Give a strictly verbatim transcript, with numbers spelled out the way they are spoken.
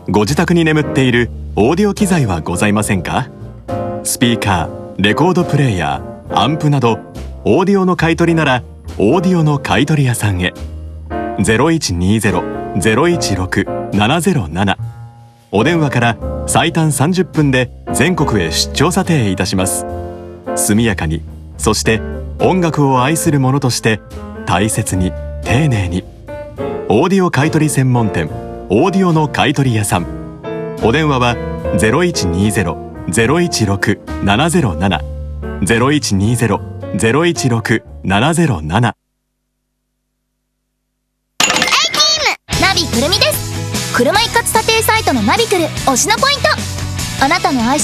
ご自宅に眠っているオーディオ機材はございませんか？スピーカー、レコードプレーヤー、アンプなどオーディオの買い取りならオーディオの買取屋さんへ。 ゼロいちにゼロ ゼロいちろく ななゼロなな お電話から最短さんじゅっぷんで全国へ出張査定いたします。速やかに、そして音楽を愛する者として大切に丁寧に。オーディオ買取専門店オーディオの買取屋さん。お電話は ゼロいちにゼロ ゼロいちろく ななゼロなな ゼロいちにゼロ ゼロいちろく ななゼロなな。 ナビくるみです。車一括査定サイトのナビくる推しのポイント。あなたの愛車